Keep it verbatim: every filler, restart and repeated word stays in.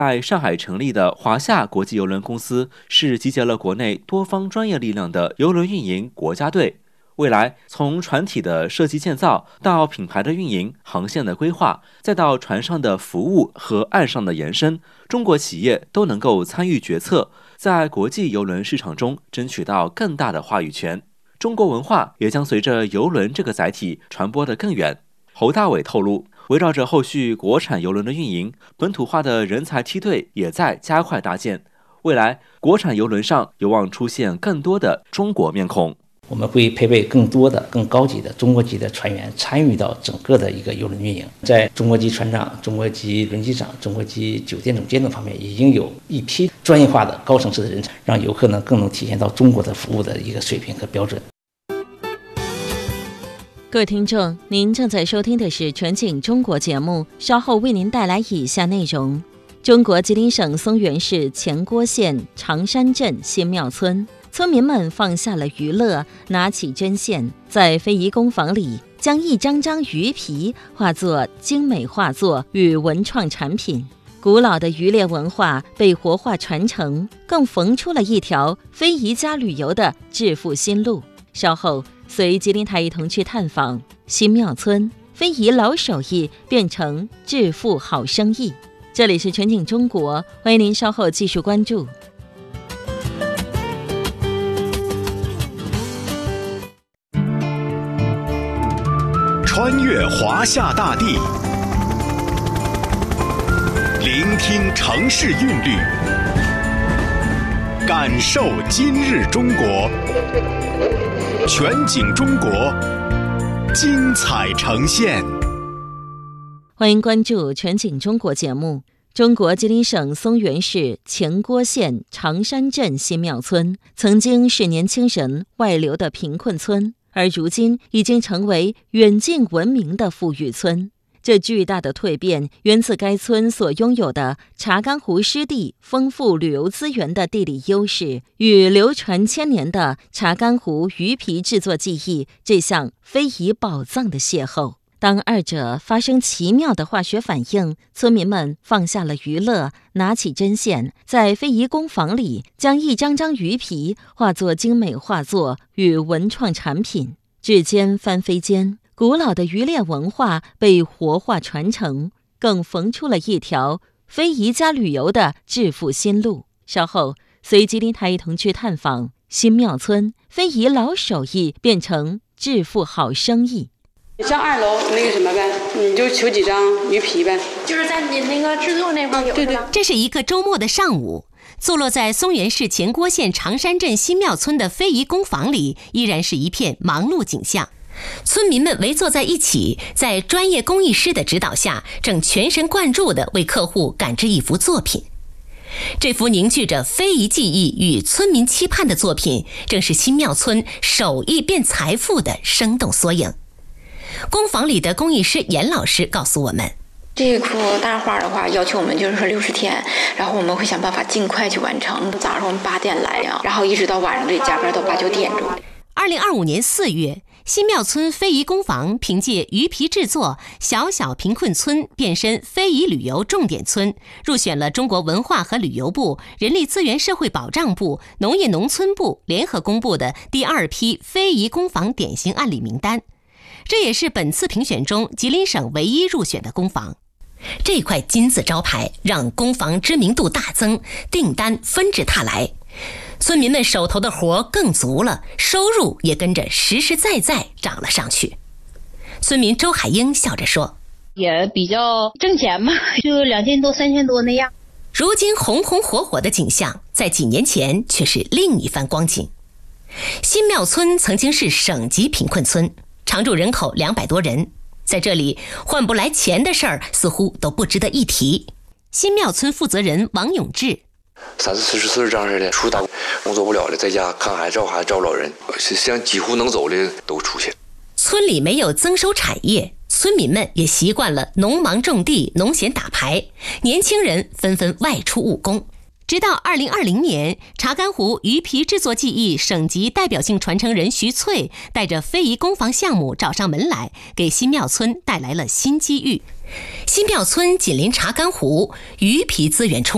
在上海成立的华夏国际邮轮公司是集结了国内多方专业力量的邮轮运营国家队。未来，从船体的设计建造到品牌的运营、航线的规划，再到船上的服务和岸上的延伸，中国企业都能够参与决策，在国际邮轮市场中争取到更大的话语权。中国文化也将随着邮轮这个载体传播得更远。侯大伟透露，围绕着后续国产邮轮的运营，本土化的人才梯队也在加快搭建。未来，国产邮轮上有望出现更多的中国面孔。 我们会配备更多的、更高级的中国籍的船员参与到整个的一个邮轮运营。在中国籍船长、中国籍轮机长、中国籍酒店总监等方面，已经有一批专业化的高层次的人才，让游客呢更能体现到中国的服务的一个水平和标准。 各位听众，您正在收听的是全景中国节目，稍后为您带来以下内容：中国吉林省松原市前郭县长山镇新庙村，村民们放下了娱乐，拿起针线，在非遗工坊里将一张张鱼皮化作精美画作与文创产品。古老的渔猎文化被活化传承，更缝出了一条非遗加旅游的致富新路。稍后随吉林台一同去探访新庙村，非遗老手艺变成致富好生意。这里是全景中国，欢迎您稍后继续关注。 穿越华夏大地，聆听城市韵律，感受今日中国。全景中国，精彩呈现。 欢迎关注全景中国节目。中国吉林省松原市前郭县长山镇新庙村曾经是年轻人外流的贫困村，而如今已经成为远近闻名的富裕村。这巨大的蜕变源自该村所拥有的查干湖湿地丰富旅游资源的地理优势，与流传千年的查干湖鱼皮制作技艺这项非遗宝藏的邂逅。当二者发生奇妙的化学反应，村民们放下了娱乐，拿起针线，在非遗工坊里将一张张鱼皮化作精美画作与文创产品。指尖翻飞间，古老的渔猎文化被活化传承，更缝出了一条非遗加旅游的致富新路。稍后随吉林台一同去探访新庙村，非遗老手艺变成致富好生意。 你上二楼那个什么呗，你就求几张鱼皮呗， 就是在你那个制作那块有。对对，这是一个周末的上午，坐落在松原市前郭县长山镇新庙村的非遗工坊里，依然是一片忙碌景象。村民们围坐在一起，在专业工艺师的指导下，正全神贯注地为客户赶制一幅作品。这幅凝聚着非遗技艺与村民期盼的作品，正是新庙村手艺变财富的生动缩影。工坊里的工艺师严老师告诉我们， 这幅大画的话，要求我们就是说六十天，然后我们会想办法尽快去完成。早上我们八点来呀，然后一直到晚上得加班到八九点钟。 二零二五年四月，新庙村非遗工坊凭借鱼皮制作小小贫困村变身非遗旅游重点村，入选了中国文化和旅游部、人力资源社会保障部、农业农村部联合公布的第二批非遗工坊典型案例名单。这也是本次评选中吉林省唯一入选的工坊。这块金字招牌让工坊知名度大增，订单纷至沓来，村民们手头的活更足了，收入也跟着实实在在涨了上去。村民周海英笑着说， 也比较挣钱嘛，就两千多三千多那样。 如今红红火火的景象，在几年前却是另一番光景。新庙村曾经是省级贫困村，常住人口两百多人，在这里换不来钱的事儿似乎都不值得一提。新庙村负责人王永志， 三四十岁这样式的，出去打工作不了的，在家看孩子、照孩子、照老人，实际上几乎能走的都出去。 村里没有增收产业，村民们也习惯了农忙种地、农闲打牌，年轻人纷纷外出务工。直到二零二零年，查干湖鱼皮制作技艺省级代表性传承人徐翠带着非遗工坊项目找上门来，给新庙村带来了新机遇。新庙村紧邻查干湖，鱼皮资源充